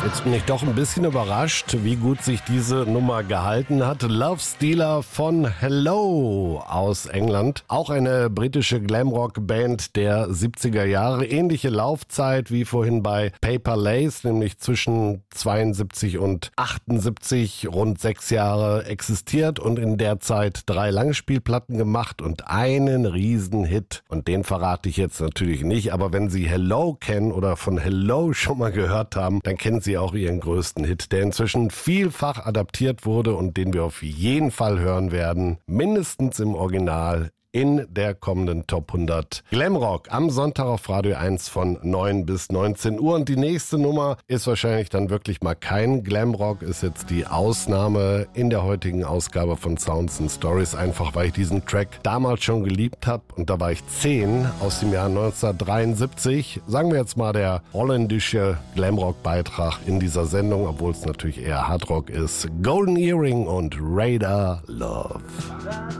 Jetzt bin ich doch ein bisschen überrascht, wie gut sich diese Nummer gehalten hat. Love Stealer von Hello aus England. Auch eine britische Glamrock-Band der 70er Jahre. Ähnliche Laufzeit wie vorhin bei Paper Lace, nämlich zwischen 72 und 78, rund 6 Jahre existiert und in der Zeit 3 Langspielplatten gemacht und einen Riesenhit. Und den verrate ich jetzt natürlich nicht, aber wenn Sie Hello kennen oder von Hello schon mal gehört haben, dann kennen Sie auch ihren größten Hit, der inzwischen vielfach adaptiert wurde und den wir auf jeden Fall hören werden, mindestens im Original in der kommenden Top 100 Glamrock am Sonntag auf Radio 1 von 9 bis 19 Uhr. Und die nächste Nummer ist wahrscheinlich dann wirklich mal kein Glamrock, ist jetzt die Ausnahme in der heutigen Ausgabe von Sounds and Stories, einfach weil ich diesen Track damals schon geliebt habe und da war ich 10, aus dem Jahr 1973. Sagen wir jetzt mal der holländische Glamrock-Beitrag in dieser Sendung, obwohl es natürlich eher Hardrock ist. Golden Earring und Radar Love.